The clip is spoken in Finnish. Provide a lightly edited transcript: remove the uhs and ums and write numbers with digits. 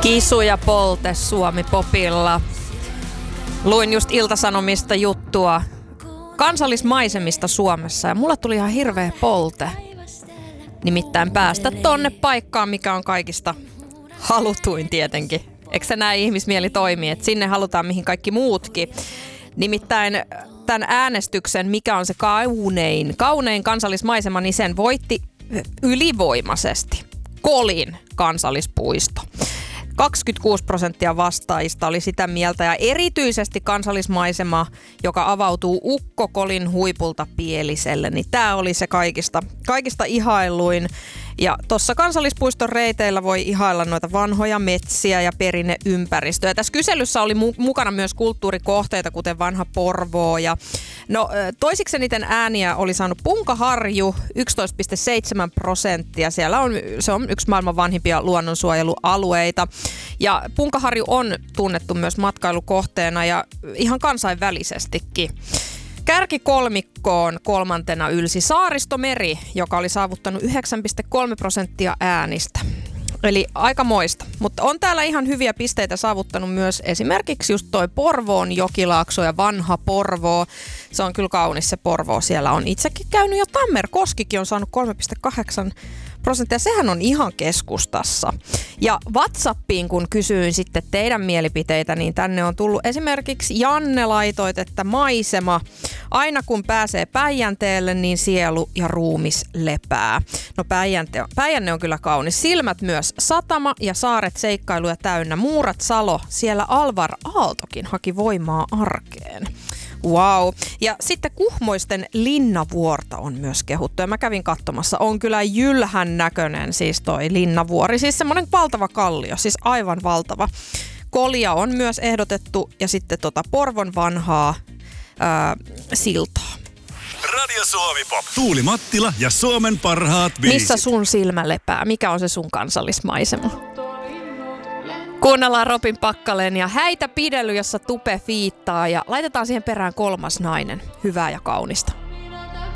Kisu ja Polte Suomi-popilla. Luin just Ilta-Sanomista juttua kansallismaisemista Suomessa ja mulla tuli ihan hirveä polte. Nimittäin päästä tonne paikkaan, mikä on kaikista halutuin tietenkin. Eikö se näin ihmismieli toimii, että sinne halutaan mihin kaikki muutkin. Nimittäin tämän äänestyksen, mikä on se kaunein kansallismaisema, niin sen voitti ylivoimaisesti Kolin kansallispuisto. 26% vastaajista oli sitä mieltä ja erityisesti kansallismaisema, joka avautuu Ukko-Kolin huipulta Pieliselle, niin tämä oli se kaikista ihailuin. Ja tuossa kansallispuiston reiteillä voi ihailla noita vanhoja metsiä ja perinneympäristöjä. Tässä kyselyssä oli mukana myös kulttuurikohteita, kuten vanha Porvoo. Ja toisiksi eniten ääniä oli saanut Punkaharju, 11,7%. Se on yksi maailman vanhimpia luonnonsuojelualueita. Ja Punkaharju on tunnettu myös matkailukohteena ja ihan kansainvälisestikin. Kärkikolmikkoon kolmantena ylsi Saaristomeri, joka oli saavuttanut 9,3% äänistä. Eli aikamoista. Mutta on täällä ihan hyviä pisteitä saavuttanut myös esimerkiksi just toi Porvoon jokilaakso ja vanha Porvoo. Se on kyllä kaunis se Porvoo. Siellä on itsekin käynyt ja Tammerkoskikin on saanut 3,8%. Sehän on ihan keskustassa. Ja WhatsAppiin, kun kysyin sitten teidän mielipiteitä, niin tänne on tullut esimerkiksi Janne laitoit, että maisema. Aina kun pääsee Päijänteelle, niin sielu ja ruumis lepää. No Päijänne on kyllä kaunis. Silmät myös satama ja saaret seikkailuja täynnä. Muurat Salo, siellä Alvar Aaltokin haki voimaa arkeen. Wow. Ja sitten Kuhmoisten Linnavuorta on myös kehuttu ja mä kävin katsomassa. On kyllä jylhän näköinen siis toi Linnavuori. Siis semmoinen valtava kallio, siis aivan valtava. Kolia on myös ehdotettu ja sitten Porvon vanhaa siltaa. Radio Suomi Pop. Tuuli Mattila ja Suomen parhaat biisit. Missä sun silmä lepää? Mikä on se sun kansallismaisema? Kuunnellaan Robin Pakkaleen ja Häitä pidely, jossa Tupe fiittaa ja laitetaan siihen perään kolmas nainen. Hyvää ja kaunista.